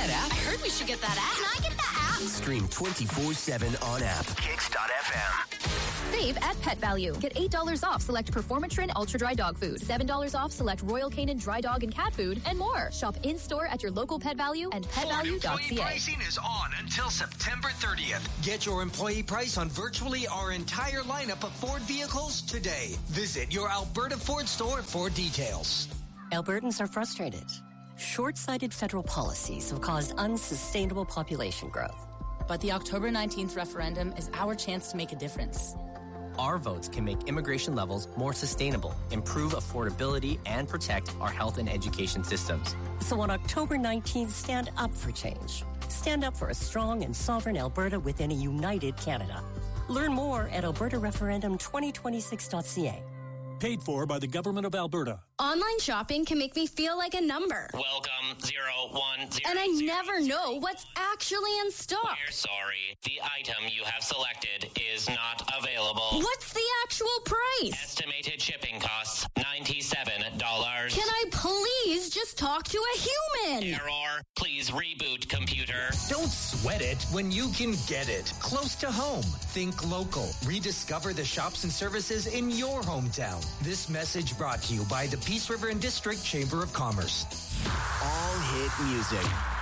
that app? I heard we should get that app. Can I get the app? Stream 24/7 on app. Kicks.fm. Save at Pet Value. Get $8 off select Performatrin Ultra Dry Dog Food, $7 off select Royal Canin Dry Dog and Cat Food, and more. Shop in-store at your local Pet Value and petvalue.ca. Employee pricing is on until September 30th. Get your employee price on virtually our entire lineup of Ford vehicles today. Visit your Alberta Ford store for details. Albertans are frustrated. Short-sighted federal policies have caused unsustainable population growth. But the October 19th referendum is our chance to make a difference. Our votes can make immigration levels more sustainable, improve affordability, and protect our health and education systems. So on October 19th, stand up for change. Stand up for a strong and sovereign Alberta within a united Canada. Learn more at albertareferendum2026.ca. Paid for by the Government of Alberta. Online shopping can make me feel like a number. Welcome, 010. And I never know what's actually in stock. We're sorry. The item you have selected is not available. What's the actual price? Estimated shipping costs, $97. Can I please just talk to a human? Error. Please reboot, computer. Don't sweat it when you can get it. Close to home. Think local. Rediscover the shops and services in your hometown. This message brought to you by the Peace River and District Chamber of Commerce. All hit music.